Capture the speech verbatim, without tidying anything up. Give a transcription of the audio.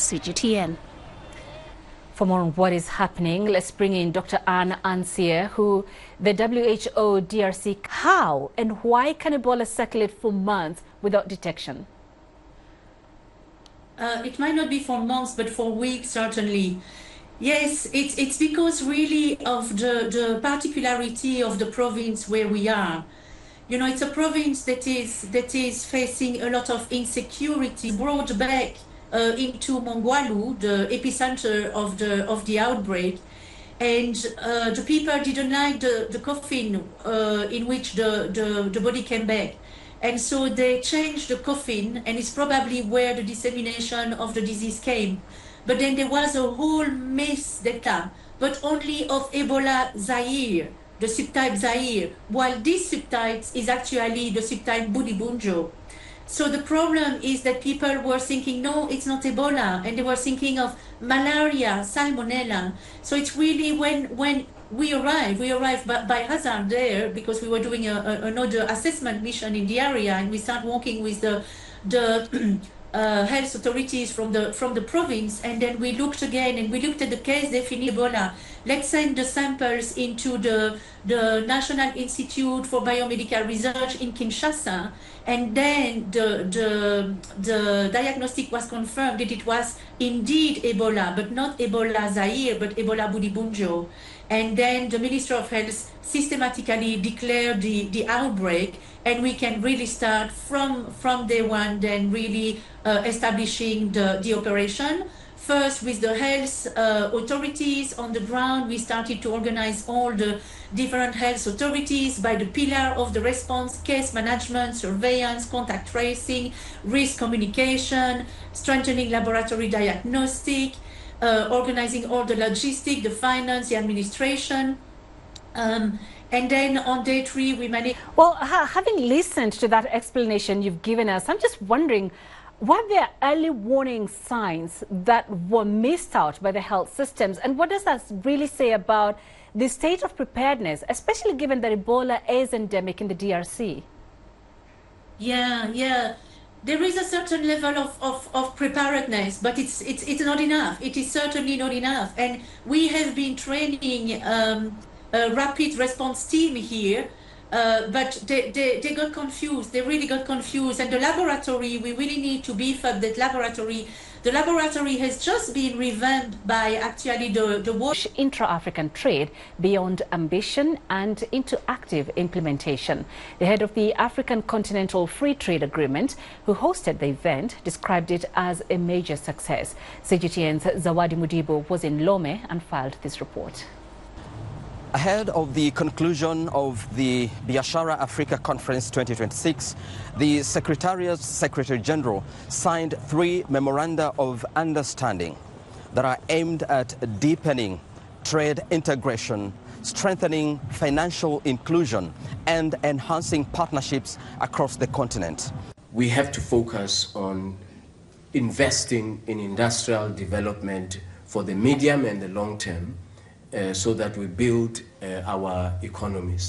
C G T N. For more on what is happening, let's bring in Doctor Anne Ansie, who the W H O D R C. How and why can Ebola circulate for months without detection? Uh, it might not be for months, but for weeks, certainly. Yes, it's, it's because really of the, the particularity of the province where we are. You know, it's a province that is, that is facing a lot of insecurity, brought back uh, into Mongwalu, the epicenter of the, of the outbreak. And uh, the people didn't like the, the coffin uh, in which the, the, the body came back. And so they changed the coffin, and it's probably where the dissemination of the disease came. But then there was a whole mass data, but only of Ebola Zaire, the subtype Zaire, while this subtype is actually the subtype Bundibugyo. So the problem is that people were thinking, no, it's not Ebola, and they were thinking of malaria, salmonella. So it's really when when we arrived, we arrived by, by hazard there because we were doing a, a, another assessment mission in the area, and we started working with the the uh, health authorities from the from the province, and then we looked again and we looked at the case definite Ebola. Let's send the samples into the the National Institute for Biomedical Research in Kinshasa, and then the the the diagnostic was confirmed that it was indeed Ebola, but not Ebola Zaire, but Ebola Bundibugyo. And then the Minister of Health systematically declared the, the outbreak, and we can really start from, from day one, then really uh, establishing the, the operation. First, with the health uh, authorities on the ground, we started to organize all the different health authorities by the pillar of the response: case management, surveillance, contact tracing, risk communication, strengthening laboratory diagnostic, Uh, organizing all the logistics, the finance, the administration. Um, and then on day three, we managed... Well, ha having listened to that explanation you've given us, I'm just wondering, were there early warning signs that were missed out by the health systems? And what does that really say about the state of preparedness, especially given that Ebola is endemic in the D R C? Yeah, yeah. There is a certain level of, of, of preparedness, but it's, it's, it's not enough. It is certainly not enough. And we have been training um, a rapid response team here, uh, but they, they, they got confused. They really got confused. And the laboratory, we really need to beef up that laboratory. The laboratory has just been revamped by actually the, the world. Intra-African trade beyond ambition and into active implementation. The head of the African Continental Free Trade Agreement, who hosted the event, described it as a major success. C G T N's Zawadi Mudibo was in Lome and filed this report. Ahead of the conclusion of the Biashara Africa Conference twenty twenty-six, the Secretariat's Secretary General signed three memoranda of understanding that are aimed at deepening trade integration, strengthening financial inclusion, and enhancing partnerships across the continent. We have to focus on investing in industrial development for the medium and the long term, Uh, so that we build uh, our economies.